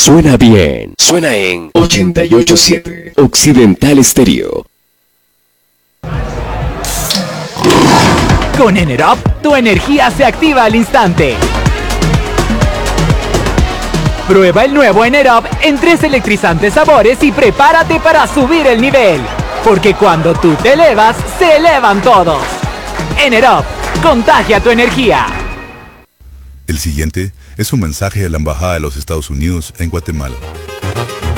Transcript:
Suena bien. Suena en 88.7 Occidental Estéreo. Con Enerop, tu energía se activa al instante. Prueba el nuevo Enerop en 3 electrizantes sabores y prepárate para subir el nivel. Porque cuando tú te elevas, se elevan todos. Enerop, contagia tu energía. El siguiente es un mensaje de la Embajada de los Estados Unidos en Guatemala.